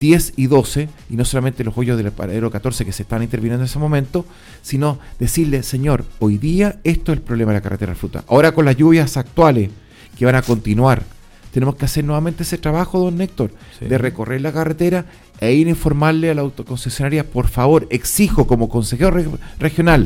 10 y 12, y no solamente los hoyos del paradero 14 que se están interviniendo en ese momento, sino decirle, señor, hoy día esto es el problema de la carretera de la fruta. Ahora con las lluvias actuales que van a continuar, tenemos que hacer nuevamente ese trabajo, don Néctor, de recorrer la carretera e ir a informarle a la autoconcesionaria, por favor, exijo como consejero regional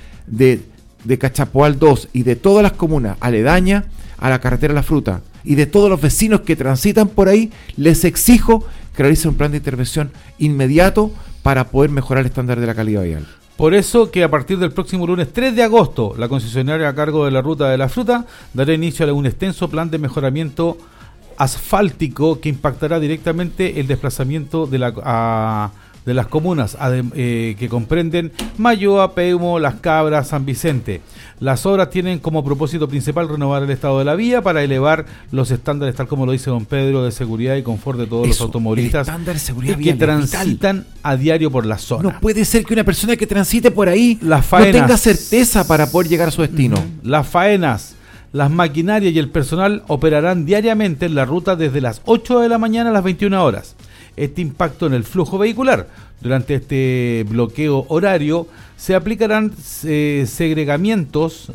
de Cachapoal 2 y de todas las comunas aledañas a la carretera de la fruta, y de todos los vecinos que transitan por ahí, les exijo que realicen un plan de intervención inmediato para poder mejorar el estándar de la calidad vial. Por eso que a partir del próximo lunes 3 de agosto, la concesionaria a cargo de la ruta de la fruta dará inicio a un extenso plan de mejoramiento asfáltico que impactará directamente el desplazamiento de las comunas que comprenden Malloa, Peumo, Las Cabras, San Vicente. Las obras tienen como propósito principal renovar el estado de la vía para elevar los estándares, tal como lo dice don Pedro, de seguridad y confort de todos los automovilistas que transitan a diario por la zona. No puede ser que una persona que transite por ahí no tenga certeza para poder llegar a su destino. Las faenas, las maquinarias y el personal operarán diariamente en la ruta desde las 8 de la mañana a las 21 horas. Este impacto en el flujo vehicular. Durante este bloqueo horario se aplicarán segregaciones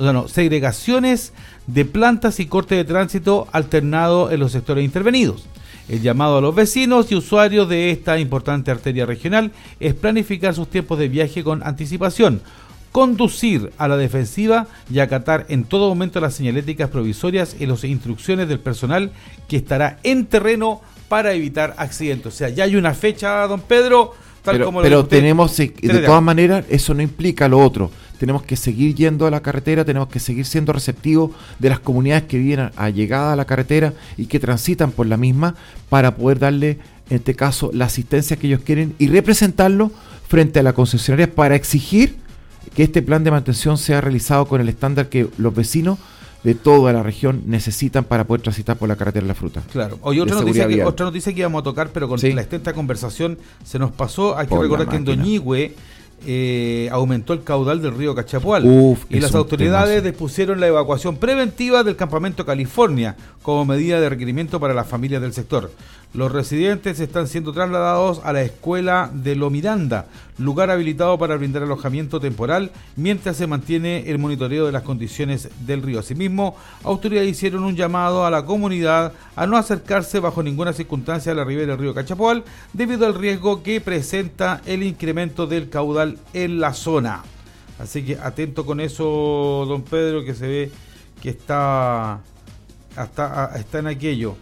de plantas y corte de tránsito alternado en los sectores intervenidos. El llamado a los vecinos y usuarios de esta importante arteria regional es planificar sus tiempos de viaje con anticipación, conducir a la defensiva y acatar en todo momento las señaléticas provisorias y las instrucciones del personal que estará en terreno para evitar accidentes. O sea, ya hay una fecha, don Pedro, pero tenemos, de todas maneras, eso no implica lo otro. Tenemos que seguir yendo a la carretera, tenemos que seguir siendo receptivos de las comunidades que vienen allegada a la carretera y que transitan por la misma, para poder darle, en este caso, la asistencia que ellos quieren y representarlo frente a la concesionaria para exigir que este plan de mantención sea realizado con el estándar que los vecinos de toda la región necesitan para poder transitar por la carretera de la fruta. Claro. Hoy otra noticia que íbamos a tocar, pero con la extensa conversación se nos pasó. Hay que recordar que en Doñihue aumentó el caudal del río Cachapoal y las autoridades dispusieron la evacuación preventiva del campamento California como medida de requerimiento para las familias del sector. Los residentes están siendo trasladados a la escuela de Lo Miranda, lugar habilitado para brindar alojamiento temporal mientras se mantiene el monitoreo de las condiciones del río. Asimismo, autoridades hicieron un llamado a la comunidad a no acercarse bajo ninguna circunstancia a la ribera del río Cachapoal debido al riesgo que presenta el incremento del caudal en la zona. Así que atento con eso, don Pedro, que se ve que está en aquello.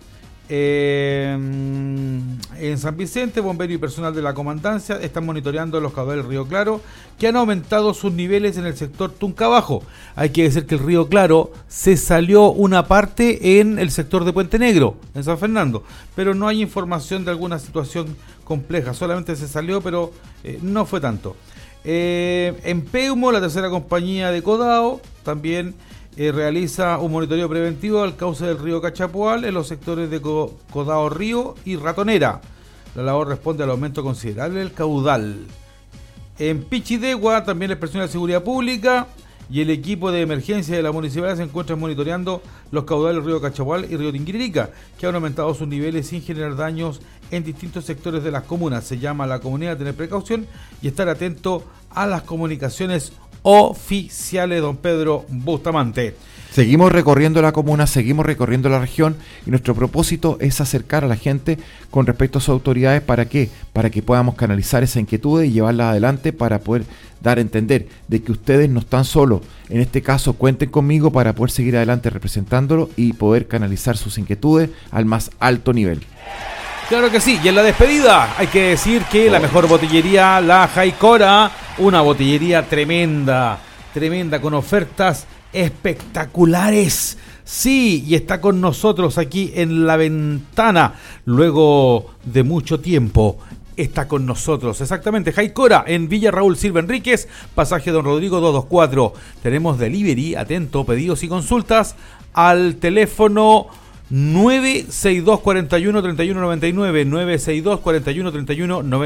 En San Vicente, bomberos y personal de la comandancia están monitoreando los caudales del río Claro, que han aumentado sus niveles en el sector Tunca Bajo. Hay que decir que el río Claro se salió una parte en el sector de Puente Negro, en San Fernando, pero no hay información de alguna situación compleja, solamente se salió, pero no fue tanto. En Peumo, la tercera compañía de Codao también realiza un monitoreo preventivo al cauce del río Cachapoal en los sectores de Codao Río y Ratonera. La labor responde al aumento considerable del caudal. En Pichidegua, también el personal de seguridad pública y el equipo de emergencia de la municipalidad se encuentran monitoreando los caudales del río Cachapoal y río Tinguiririca, que han aumentado sus niveles sin generar daños en distintos sectores de las comunas. Se llama a la comunidad a tener precaución y estar atento a las comunicaciones oficiales, don Pedro Bustamante. Seguimos recorriendo la comuna, seguimos recorriendo la región y nuestro propósito es acercar a la gente con respecto a sus autoridades. ¿Para qué? Para que podamos canalizar esa inquietud y llevarla adelante para poder dar a entender de que ustedes no están solos. En este caso, cuenten conmigo para poder seguir adelante representándolo y poder canalizar sus inquietudes al más alto nivel. Claro que sí, y en la despedida hay que decir que la mejor botillería, la Jaicora, una botillería tremenda, con ofertas espectaculares. Sí, y está con nosotros aquí en la ventana, luego de mucho tiempo. Está con nosotros, exactamente, Jaicora, en Villa Raúl Silva Enríquez, pasaje Don Rodrigo 224. Tenemos delivery, atento, pedidos y consultas al teléfono 962-41-3199,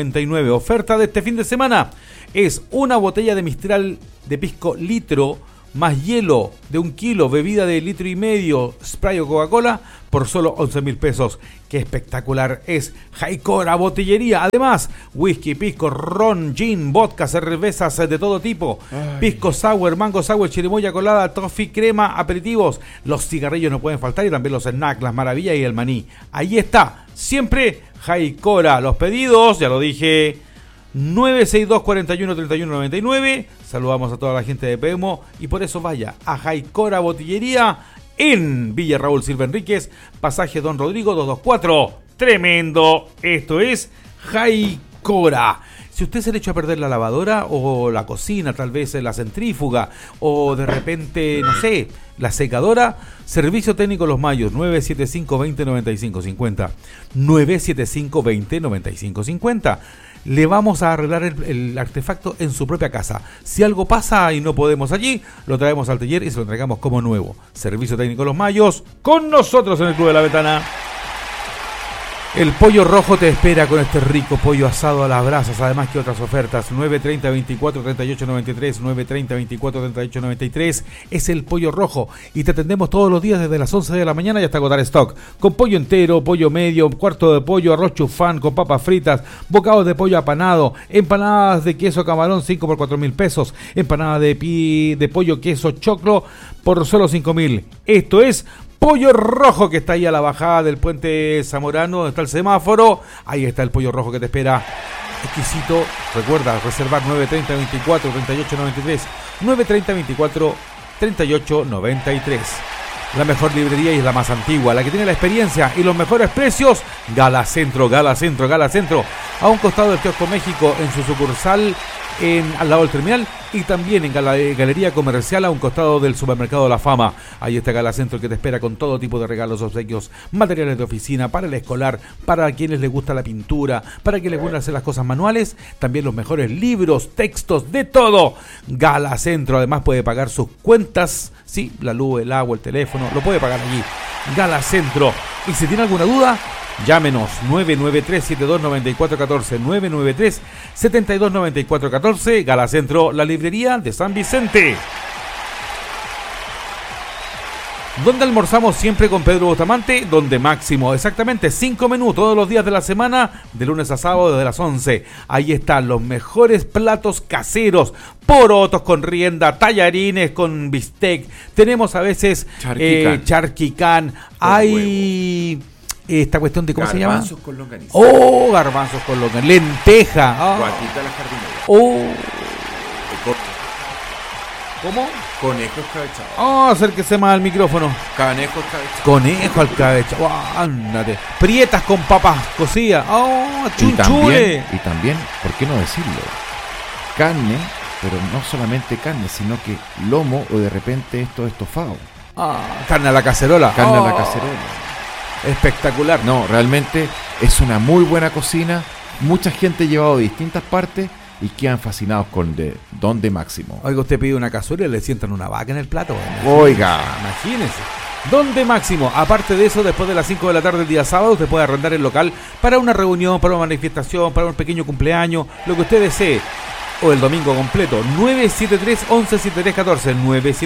962-41-3199. Oferta de este fin de semana es una botella de Mistral de pisco litro más hielo de 1 kilo, bebida de 1,5 litros, Sprite o Coca-Cola por solo 11.000 pesos. ¡Qué espectacular es Jaicora Botillería! Además, whisky, pisco, ron, gin, vodka, cervezas de todo tipo, pisco sour, mango sour, chirimoya colada, toffee, crema, aperitivos. Los cigarrillos no pueden faltar y también los snacks, las maravillas y el maní. Ahí está, siempre Jaicora. Los pedidos, ya lo dije, 962-41-3199. Saludamos a toda la gente de Pemo y por eso vaya a Jaicora Botillería en Villa Raúl Silva Enríquez, pasaje Don Rodrigo 224. Tremendo, esto es Jaicora. Si usted se le echó a perder la lavadora o la cocina, tal vez la centrífuga o de repente, no sé, la secadora, Servicio Técnico Los Mayos, 975-20-9550. 975-20-9550. Le vamos a arreglar el artefacto en su propia casa. Si algo pasa y no podemos allí, lo traemos al taller y se lo entregamos como nuevo. Servicio Técnico Los Mayos, con nosotros en el Club de la Ventana. El Pollo Rojo te espera con este rico pollo asado a las brasas, además que otras ofertas. 930-24-38-93, 930-24-38-93 es el Pollo Rojo y te atendemos todos los días desde las 11 de la mañana y hasta agotar stock. Con pollo entero, pollo medio, cuarto de pollo, arroz chufán, con papas fritas, bocados de pollo apanado, empanadas de queso camarón 5 por 4.000 pesos, empanadas de pollo queso choclo por solo 5.000. Esto es Pollo Rojo, que está ahí a la bajada del puente Zamorano, donde está el semáforo. Ahí está el Pollo Rojo que te espera. Exquisito. Recuerda reservar 930-24-38-93. 930-24-38-93. La mejor librería y es la más antigua, la que tiene la experiencia y los mejores precios. Gala Centro, Gala Centro, Gala Centro. A un costado del Kiosco México, en su sucursal al lado del terminal, y también en Galería Comercial a un costado del Supermercado La Fama. Ahí está Gala Centro, que te espera con todo tipo de regalos, obsequios, materiales de oficina, para el escolar, para quienes les gusta la pintura, para quienes les gusta hacer las cosas manuales, también los mejores libros, textos, de todo. Gala Centro, además puede pagar sus cuentas, sí, la luz, el agua, el teléfono, lo puede pagar allí. Gala Centro. Y si tiene alguna duda, llámenos 993-729414, 993-729414, Gala Centro, la librería de San Vicente. Donde almorzamos siempre con Pedro Bustamante, donde máximo, exactamente 5 menús todos los días de la semana, de lunes a sábado desde las 11. Ahí están los mejores platos caseros, porotos con rienda, tallarines con bistec. Tenemos a veces charquicán, hay esta cuestión de, ¿cómo se llama? Garbanzos con longaniza. Oh, garbanzos con longaniza, lenteja. Guatita a la jardinera. Oh. ¿Cómo? Conejo escabechado. Acérquese más al micrófono. Conejo escabechado. Conejo al cabechado. Ándate. Prietas con papas cocidas. Chunchule. Y también, ¿por qué no decirlo? Carne, pero no solamente carne, sino que lomo o de repente esto estofado. Carne a la cacerola. Carne a la cacerola. Espectacular. No, realmente es una muy buena cocina. Mucha gente ha llevado de distintas partes y quedan fascinados con Don de Máximo. Oiga, usted pide una cazuela y le sientan una vaca en el plato. Oiga. Imagínese. Don de Máximo. Aparte de eso, después de las 5 de la tarde del día sábado, usted puede arrendar el local para una reunión, para una manifestación, para un pequeño cumpleaños, lo que usted desee. O el domingo completo. 973-11-7314.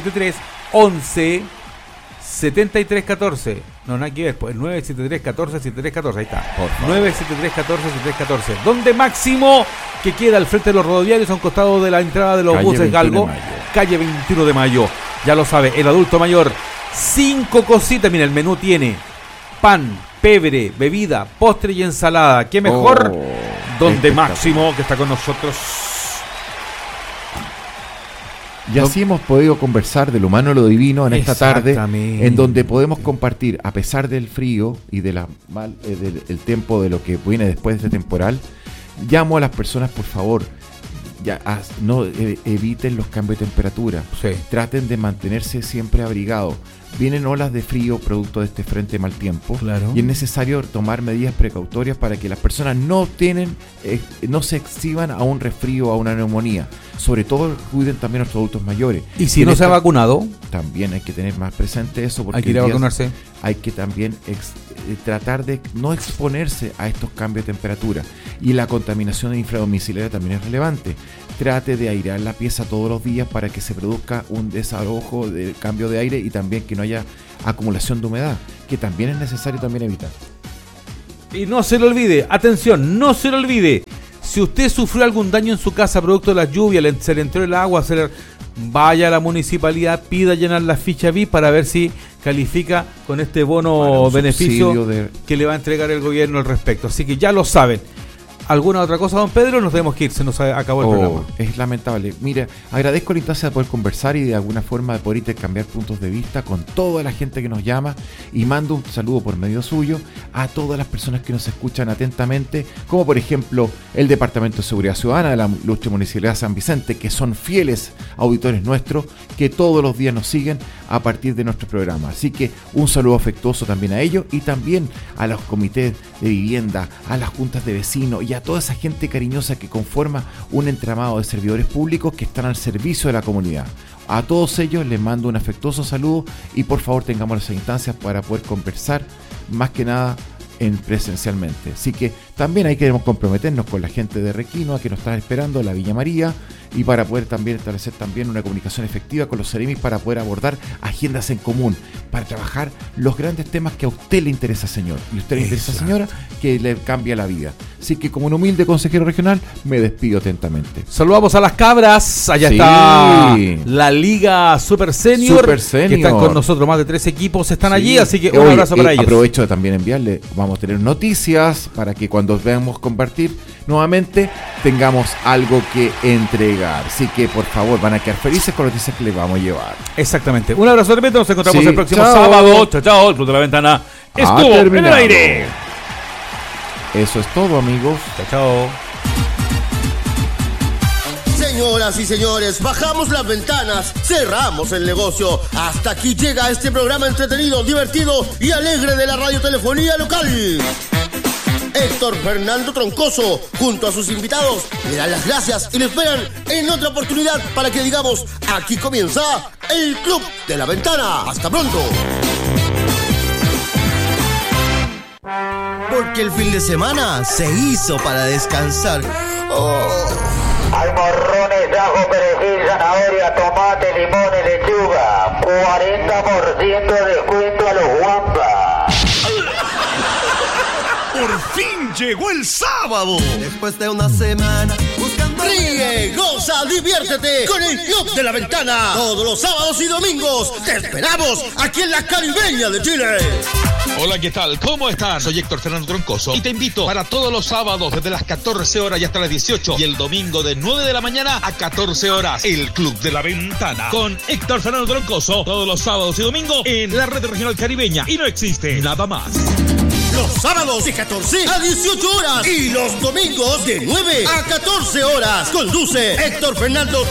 973-11-7314. No, nada que ver, pues 973-14-7314, ahí está. 973-14-7314. Donde Máximo, que queda al frente de los rodoviarios a un costado de la entrada de los calle buses Galgo. Calle 21 de Mayo. Ya lo sabe, el adulto mayor. 5 cositas, mira, el menú tiene pan, pebre, bebida, postre y ensalada. ¿Qué mejor? Donde Máximo, que está con nosotros. Y así hemos podido conversar de lo humano a lo divino en esta tarde, en donde podemos compartir, a pesar del frío y de del tiempo de lo que viene después de este temporal. Llamo a las personas, por favor, eviten los cambios de temperatura. Sí. Traten de mantenerse siempre abrigados. vienen olas de frío producto de este frente de mal tiempo. Claro. Y es necesario tomar medidas precautorias para que las personas no se exhiban a un resfrío o a una neumonía. Sobre todo cuiden también a los adultos mayores. Y si no se ha vacunado, también hay que tener más presente eso, porque hay que ir a vacunarse. hay que también tratar de no exponerse a estos cambios de temperatura. Y la contaminación infradomiciliaria también es relevante. Trate de airear la pieza todos los días para que se produzca un desalojo de cambio de aire y también que no haya acumulación de humedad, que también es necesario también evitar. Y no se le olvide, atención, no se le olvide, si usted sufrió algún daño en su casa producto de las lluvias, se le entró el agua, vaya a la municipalidad, pida llenar la ficha VIP para ver si califica con este bono beneficio que le va a entregar el gobierno al respecto. Así que ya lo saben. ¿Alguna otra cosa, don Pedro? Nos tenemos que ir, se nos acabó el programa. Es lamentable. Mira, agradezco la instancia de poder conversar y de alguna forma de poder intercambiar puntos de vista con toda la gente que nos llama, y mando un saludo por medio suyo a todas las personas que nos escuchan atentamente, como por ejemplo el Departamento de Seguridad Ciudadana de la Ilustre Municipalidad de San Vicente, que son fieles auditores nuestros, que todos los días nos siguen a partir de nuestro programa. Así que un saludo afectuoso también a ellos y también a los comités de vivienda, a las juntas de vecinos y a toda esa gente cariñosa que conforma un entramado de servidores públicos que están al servicio de la comunidad. A todos ellos les mando un afectuoso saludo y por favor tengamos las instancias para poder conversar más que nada presencialmente. Así que también ahí queremos comprometernos con la gente de Requinoa que nos está esperando, la Villa María, y para poder también establecer también una comunicación efectiva con los Ceremis para poder abordar agendas en común, para trabajar los grandes temas que a usted le interesa, señor, y a usted le interesa, señora, que le cambia la vida. Así que como un humilde consejero regional me despido atentamente. Saludamos a las cabras, allá está la Liga Super Senior, que están con nosotros, más de 3 equipos están allí, así que un abrazo para ellos. Aprovecho de también enviarle, vamos a tener noticias para que cuando veamos compartir nuevamente tengamos algo que entregar, así que por favor van a quedar felices con las noticias que les vamos a llevar. Exactamente, un abrazo, de repente nos encontramos el próximo sábado. Chao, el Club de la Ventana estuvo en el aire. Eso es todo, amigos. Chao. Señoras y señores, bajamos las ventanas, cerramos el negocio. Hasta aquí llega este programa entretenido, divertido y alegre de la radiotelefonía local. Héctor Fernando Troncoso, junto a sus invitados, le dan las gracias y le esperan en otra oportunidad para que digamos, aquí comienza el Club de la Ventana. Hasta pronto. Porque el fin de semana se hizo para descansar. Hay morrones de ajo, perejil, zanahoria, tomate, limón y lechuga. 40% de descuento a los guampas. ¡Por fin llegó el sábado! Después de una semana buscando... Ríe, goza, diviértete con el Club de la Ventana. Todos los sábados y domingos te esperamos aquí en la Caribeña de Chile. Hola, ¿qué tal? ¿Cómo están? Soy Héctor Fernando Troncoso y te invito para todos los sábados desde las 14 horas y hasta las 18 y el domingo de 9 de la mañana a 14 horas. El Club de la Ventana con Héctor Fernando Troncoso todos los sábados y domingos en la red regional caribeña y no existe nada más. Los sábados de 14 a 18 horas y los domingos de 9 a 14 horas. Conduce Héctor Fernando